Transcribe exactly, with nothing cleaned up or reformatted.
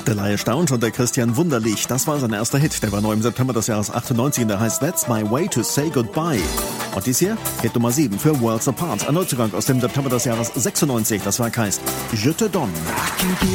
Der Laie staunt und der Christian Wunderlich, das war sein erster Hit. Der war neu im September des Jahres achtundneunzig und der heißt That's My Way to Say Goodbye. Und dies hier, Hit Nummer sieben für Worlds Apart. Ein Neuzugang aus dem September des Jahres sechsundneunzig, das Werk heißt Je te donne.